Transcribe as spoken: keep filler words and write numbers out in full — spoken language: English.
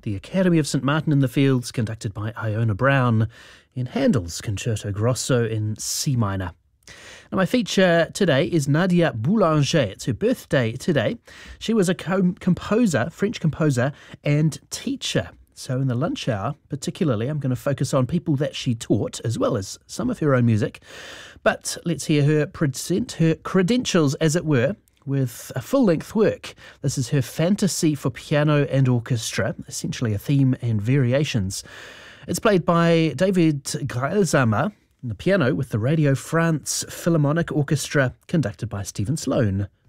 the Academy of Saint Martin in the Fields, conducted by Iona Brown, in Handel's Concerto Grosso in C minor. Now, my feature today is Nadia Boulanger. It's her birthday today. She was a com- composer, French composer and teacher. So in the lunch hour, particularly, I'm going to focus on people that she taught, as well as some of her own music. But let's hear her present her credentials, as it were, with a full-length work. This is her Fantasy for Piano and Orchestra, essentially a theme and variations. It's played by David Greilsamer on the piano with the Radio France Philharmonic Orchestra, conducted by Stephen Sloan.